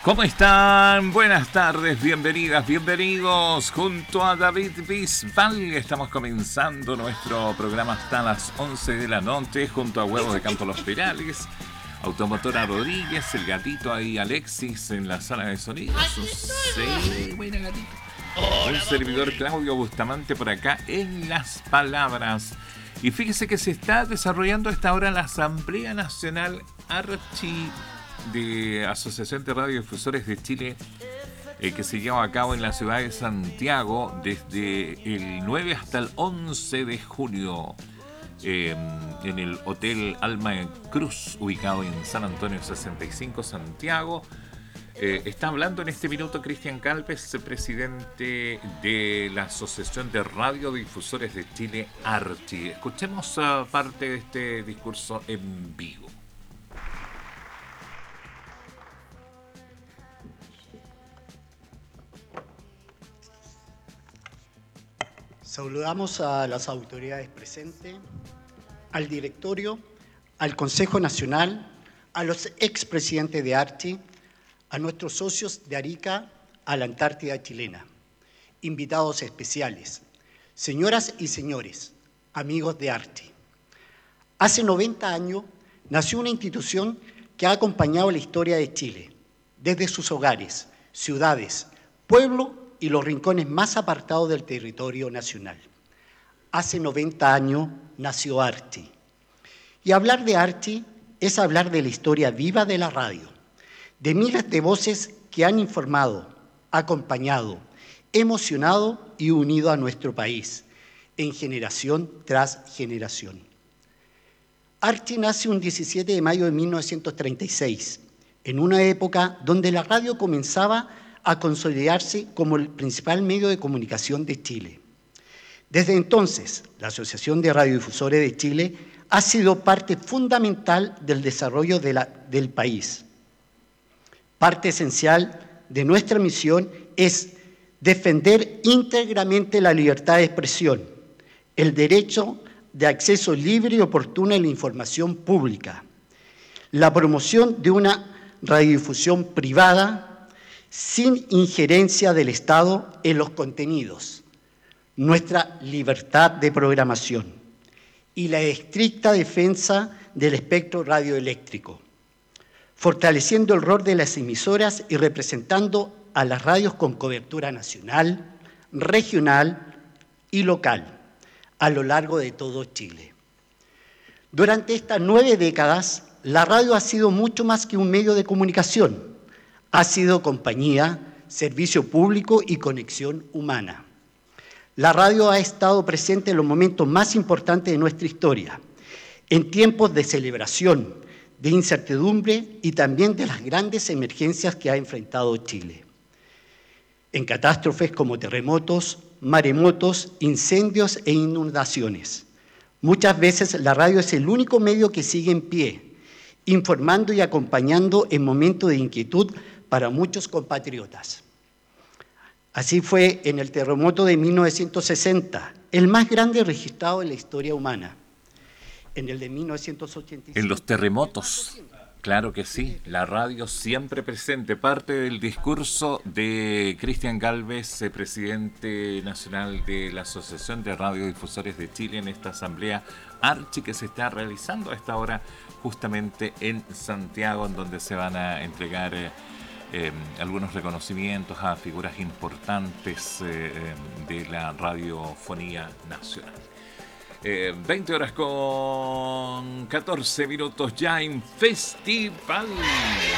¿Cómo están? Buenas tardes, bienvenidas, bienvenidos. Junto a David Bisbal estamos comenzando nuestro programa hasta las 11 de la noche, junto a Huevos de Campo Los Perales, Automotora Rodríguez, el gatito ahí Alexis en la sala de sonido. Sí, buena gatito. Un servidor Claudio Bustamante por acá en las palabras. Y fíjese que se está desarrollando a esta hora la Asamblea Nacional Archi de Asociación de Radiodifusores de Chile, que se lleva a cabo en la ciudad de Santiago desde el 9 hasta el 11 de junio en el Hotel Alma Cruz, ubicado en San Antonio 65, Santiago. Está hablando en este minuto Cristian Galvez, presidente de la Asociación de Radiodifusores de Chile, Archi. Escuchemos parte de este discurso en vivo. Saludamos a las autoridades presentes, al directorio, al Consejo Nacional, a los expresidentes de Archi, a nuestros socios de Arica, a la Antártida chilena, invitados especiales, señoras y señores, amigos de Archi. Hace 90 años nació una institución que ha acompañado la historia de Chile, desde sus hogares, ciudades, pueblos y los rincones más apartados del territorio nacional. Hace 90 años nació Archi. Y hablar de Archi es hablar de la historia viva de la radio, de miles de voces que han informado, acompañado, emocionado y unido a nuestro país, en generación tras generación. Archi nace un 17 de mayo de 1936, en una época donde la radio comenzaba a consolidarse como el principal medio de comunicación de Chile. Desde entonces, la Asociación de Radiodifusores de Chile ha sido parte fundamental del desarrollo del país. Parte esencial de nuestra misión es defender íntegramente la libertad de expresión, el derecho de acceso libre y oportuno a la información pública, la promoción de una radiodifusión privada sin injerencia del Estado en los contenidos, nuestra libertad de programación y la estricta defensa del espectro radioeléctrico, fortaleciendo el rol de las emisoras y representando a las radios con cobertura nacional, regional y local a lo largo de todo Chile. Durante estas 9 décadas, la radio ha sido mucho más que un medio de comunicación. Ha sido compañía, servicio público y conexión humana. La radio ha estado presente en los momentos más importantes de nuestra historia, en tiempos de celebración, de incertidumbre y también de las grandes emergencias que ha enfrentado Chile. En catástrofes como terremotos, maremotos, incendios e inundaciones. Muchas veces la radio es el único medio que sigue en pie, informando y acompañando en momentos de inquietud para muchos compatriotas. Así fue en el terremoto de 1960, el más grande registrado en la historia humana. En el de 1985. En los terremotos, claro que sí, la radio siempre presente, parte del discurso de Cristian Galvez, presidente nacional de la Asociación de Radiodifusores de Chile en esta asamblea Archi que se está realizando a esta hora justamente en Santiago, en donde se van a entregar algunos reconocimientos a figuras importantes de la radiofonía nacional. 20 horas con 14 minutos ya en Festival.